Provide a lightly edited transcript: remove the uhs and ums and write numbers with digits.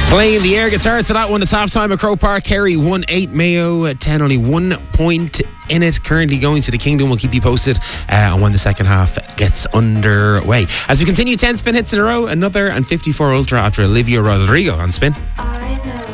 Playing the air guitar to that one. It's half time at Croke Park. Kerry 1-8, Mayo 10, only 1 point in it. Currently going to the Kingdom. We'll keep you posted on when the second half gets underway. As we continue 10 spin hits in a row, another and 54 Ultra after Olivia Rodrigo on spin.